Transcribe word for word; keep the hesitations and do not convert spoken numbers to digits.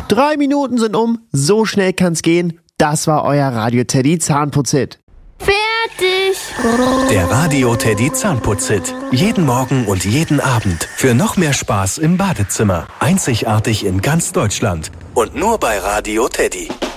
Drei Minuten sind um, so schnell kann's gehen. Das war euer Radio Teddy Zahnputz-Hit. Fertig! Der Radio Teddy Zahnputz-Hit. Jeden Morgen und jeden Abend. Für noch mehr Spaß im Badezimmer. Einzigartig in ganz Deutschland. Und nur bei Radio Teddy.